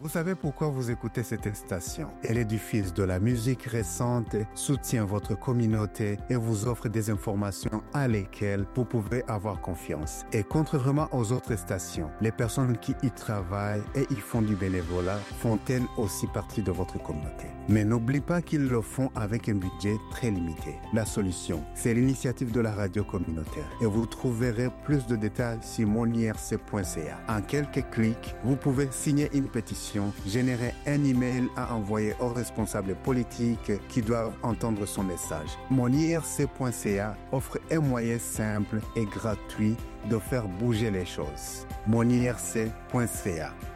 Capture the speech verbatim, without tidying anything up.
Vous savez pourquoi vous écoutez cette station? Elle est diffuse de la musique récente, soutient votre communauté et vous offre des informations à lesquelles vous pouvez avoir confiance. Et contrairement aux autres stations, les personnes qui y travaillent et y font du bénévolat font elles aussi partie de votre communauté. Mais n'oublie pas qu'ils le font avec un budget très limité. La solution, c'est l'initiative de la radio communautaire. Et vous trouverez plus de détails sur mon I R C point C A. En quelques clics, vous pouvez signer une pétition, générer un email à envoyer aux responsables politiques qui doivent entendre son message. Mon I R C point C A offre un moyen simple et gratuit de faire bouger les choses. Mon I R C point C A